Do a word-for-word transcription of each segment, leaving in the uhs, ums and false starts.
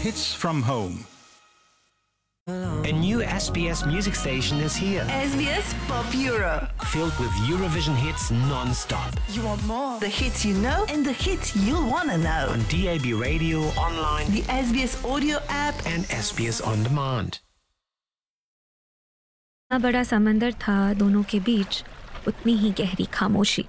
hits from home. A new S B S music station is here. S B S Pop Euro. Filled with Eurovision hits non-stop. You want more? The hits you know and the hits you'll want to know. On D A B radio, online, the S B S audio app and S B S On Demand. इतना बड़ा समंदर था दोनों के बीच, उतनी ही गहरी खामोशी।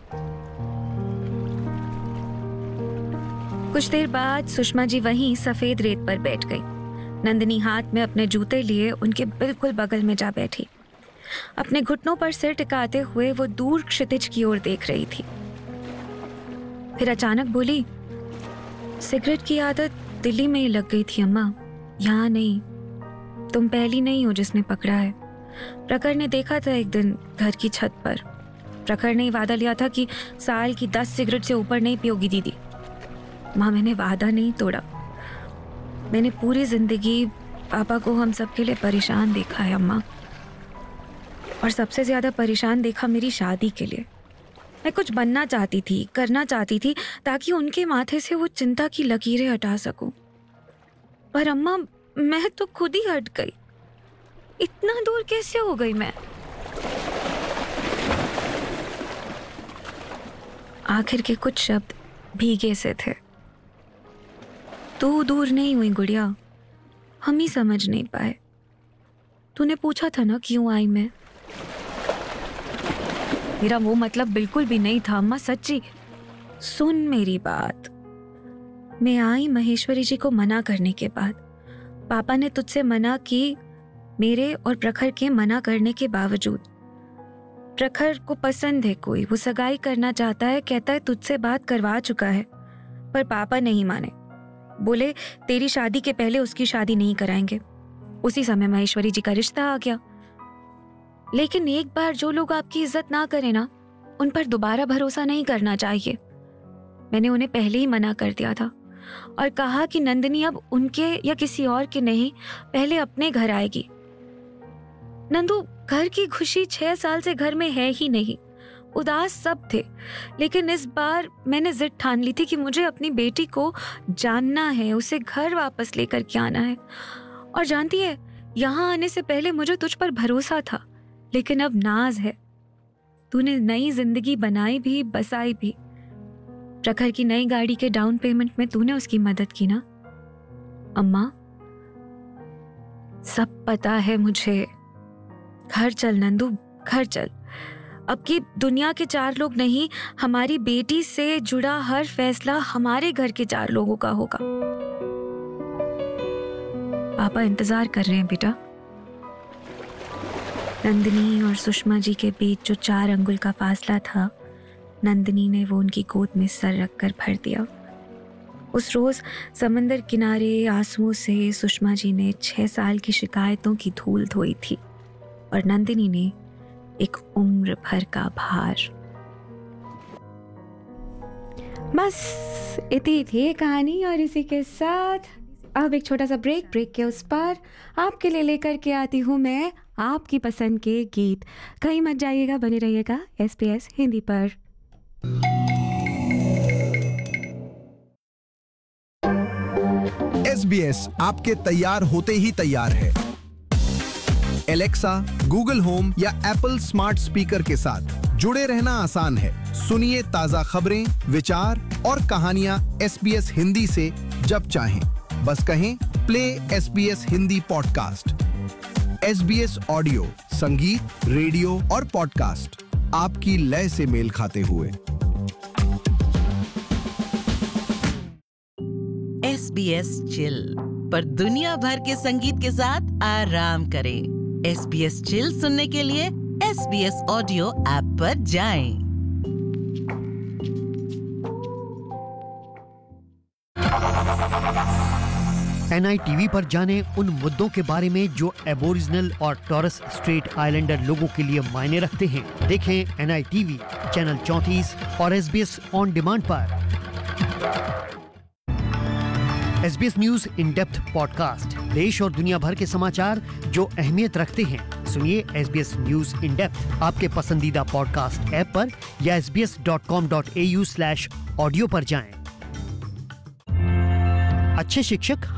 कुछ देर बाद सुषमा जी वहीं सफेद रेत पर बैठ गई। नंदिनी हाथ में अपने जूते लिए उनके बिल्कुल बगल में जा बैठी। अपने घुटनों पर सिर टिकाते हुए वो दूर क्षितिज की ओर देख रही थी। फिर अचानक बोली, सिगरेट की आदत दिल्ली में ही लग गई थी अम्मा, यहाँ नहीं। तुम पहली नहीं हो जिसने पकड़ा है। प्रखर ने देखा था एक दिन घर की छत पर। प्रखर ने वादा लिया था कि साल की दस सिगरेट से ऊपर नहीं पियोगी दीदी। माँ, मैंने वादा नहीं तोड़ा। मैंने पूरी जिंदगी पापा को हम सब के लिए परेशान देखा है अम्मा, और सबसे ज्यादा परेशान देखा मेरी शादी के लिए। मैं कुछ बनना चाहती थी, करना चाहती थी, ताकि उनके माथे से वो चिंता की लकीरें हटा सकूं। पर अम्मा, मैं तो खुद ही हट गई। इतना दूर कैसे हो गई मैं? आखिर के कुछ शब्द भीगे से थे। तू दूर नहीं हुई गुड़िया, हम ही समझ नहीं पाए। तूने पूछा था ना क्यों आई मैं? मेरा वो मतलब बिल्कुल भी नहीं था अम्मा, सच्ची। सुन मेरी बात। मैं आई महेश्वरी जी को मना करने के बाद। पापा ने तुझसे मना की, मेरे और प्रखर के मना करने के बावजूद। प्रखर को पसंद है कोई, वो सगाई करना चाहता है, कहता है तुझसे बात करवा चुका है। पर पापा नहीं माने, बोले तेरी शादी के पहले उसकी शादी नहीं कराएंगे। उसी समय महेश्वरी जी का रिश्ता आ गया। लेकिन एक बार जो लोग आपकी इज्जत ना करें ना, उन पर दोबारा भरोसा नहीं करना चाहिए। मैंने उन्हें पहले ही मना कर दिया था और कहा कि नंदिनी अब उनके या किसी और के नहीं, पहले अपने घर आएगी। नंदू, घर की खुशी छह साल से घर में है ही नहीं। उदास सब थे, लेकिन इस बार मैंने जिद ठान ली थी कि मुझे अपनी बेटी को जानना है, उसे घर वापस लेकर के आना है। और जानती है, यहाँ आने से पहले मुझे तुझ पर भरोसा था, लेकिन अब नाज है। तूने नई जिंदगी बनाई भी, बसाई भी। प्रखर की नई गाड़ी के डाउन पेमेंट में तूने उसकी मदद की ना अम्मा? सब पता है मुझे। घर चल नंदू, घर चल। अब की दुनिया के चार लोग नहीं, हमारी बेटी से जुड़ा हर फैसला हमारे घर के चार लोगों का होगा। पापा इंतजार कर रहे हैं बेटा। नंदिनी और सुषमा जी के बीच जो चार अंगुल का फासला था, नंदिनी ने वो उनकी गोद में सर रखकर भर दिया। उस रोज समंदर किनारे आंसुओं से सुषमा जी ने छह साल की शिकायतों की धूल धोई थी, और नंदिनी ने एक उम्र भर का भार। बस इतनी थी कहानी, और इसी के साथ अब एक छोटा सा ब्रेक। ब्रेक के उस पर आपके लिए लेकर के आती हूँ मैं आपकी पसंद के गीत। कहीं मत जाइएगा, बने रहिएगा एस बी एस हिंदी पर। एस बी एस आपके तैयार होते ही तैयार है। एलेक्सा, गूगल होम या एप्पल स्मार्ट स्पीकर के साथ जुड़े रहना आसान है। सुनिए ताजा खबरें, विचार और कहानियां एस बी एस हिंदी से जब चाहें। बस कहें play S B S Hindi podcast. S B S audio, संगीत, रेडियो और पॉडकास्ट आपकी लय से मेल खाते हुए। एस बी एस चिल पर दुनिया भर के संगीत के साथ आराम करें। एस बी एस चिल सुनने के लिए S B S audio app पर जाएं। एन आई टी वी पर जाने उन मुद्दों के बारे में जो एबोरिजिनल और टॉरस स्ट्रेट आइलैंडर लोगों के लिए मायने रखते हैं। देखें N I T V channel चौंतीस और S B S on demand पर। S B S news in depth podcast, देश और दुनिया भर के समाचार जो अहमियत रखते हैं। सुनिए S B S news in depth आपके पसंदीदा पॉडकास्ट ऐप पर या S B S dot com dot A you slash audio पर जाएं। अच्छे शिक्षक